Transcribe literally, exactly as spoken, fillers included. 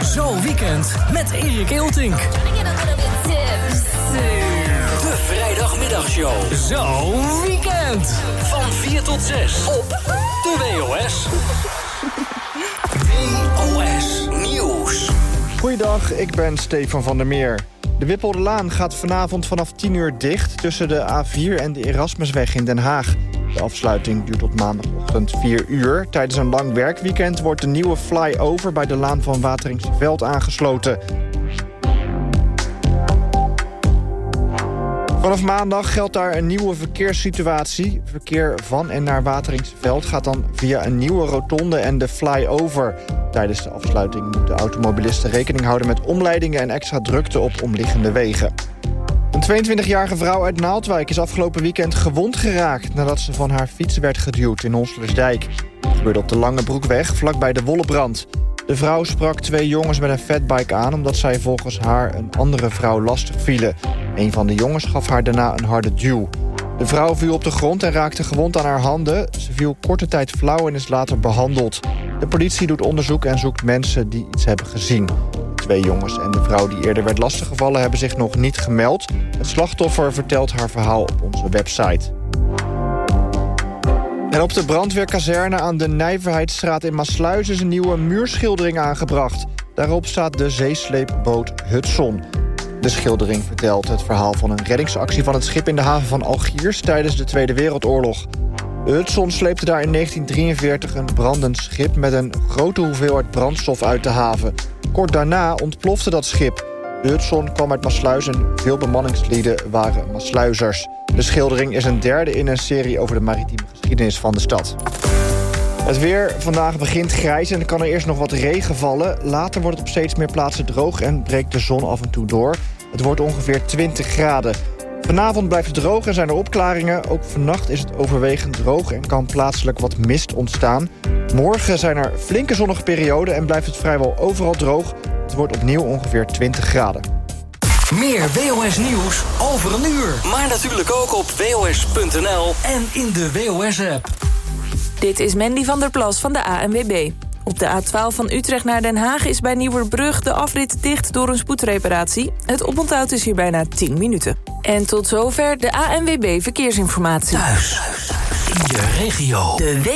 Zo Weekend met Erik Eeltink. De vrijdagmiddagshow. Zo Weekend. Van vier tot zes op de W O S. W O S Nieuws. Goeiedag, ik ben Stefan van der Meer. De Wippolderlaan gaat vanavond vanaf tien uur dicht tussen de A vier en de Erasmusweg in Den Haag. De afsluiting duurt tot maandagochtend vier uur. Tijdens een lang werkweekend wordt de nieuwe flyover bij de Laan van Wateringse Veld aangesloten. Vanaf maandag geldt daar een nieuwe verkeerssituatie. Verkeer van en naar Wateringse Veld gaat dan via een nieuwe rotonde en de flyover. Tijdens de afsluiting moeten automobilisten rekening houden met omleidingen en extra drukte op omliggende wegen. Een tweeëntwintigjarige vrouw uit Naaldwijk is afgelopen weekend gewond geraakt nadat ze van haar fiets werd geduwd in Honselersdijk. Dat gebeurde op de Lange Broekweg, vlakbij de Wollebrand. De vrouw sprak twee jongens met een fatbike aan omdat zij volgens haar een andere vrouw lastig vielen. Een van de jongens gaf haar daarna een harde duw. De vrouw viel op de grond en raakte gewond aan haar handen. Ze viel korte tijd flauw en is later behandeld. De politie doet onderzoek en zoekt mensen die iets hebben gezien. De twee jongens en de vrouw die eerder werd lastiggevallen hebben zich nog niet gemeld. Het slachtoffer vertelt haar verhaal op onze website. En op de brandweerkazerne aan de Nijverheidsstraat in Maassluis is een nieuwe muurschildering aangebracht. Daarop staat de zeesleepboot Hudson. De schildering vertelt het verhaal van een reddingsactie van het schip in de haven van Algiers tijdens de Tweede Wereldoorlog. De Hudson sleepte daar in negentien drieënveertig een brandend schip met een grote hoeveelheid brandstof uit de haven. Kort daarna ontplofte dat schip. De Hudson kwam uit Maassluis en veel bemanningslieden waren Maassluizers. De schildering is een derde in een serie over de maritieme geschiedenis van de stad. Het weer vandaag begint grijs en er kan er eerst nog wat regen vallen. Later wordt het op steeds meer plaatsen droog en breekt de zon af en toe door. Het wordt ongeveer twintig graden. Vanavond blijft het droog en zijn er opklaringen. Ook vannacht is het overwegend droog en kan plaatselijk wat mist ontstaan. Morgen zijn er flinke zonnige perioden en blijft het vrijwel overal droog. Het wordt opnieuw ongeveer twintig graden. Meer W O S Nieuws over een uur. Maar natuurlijk ook op W O S punt N L en in de W O S-app. Dit is Mandy van der Plas van de A N W B. Op de A twaalf van Utrecht naar Den Haag is bij Nieuwerbrug de afrit dicht door een spoedreparatie. Het oponthoud is hier bijna tien minuten. En tot zover de A N W B Verkeersinformatie. Thuis, in je regio. De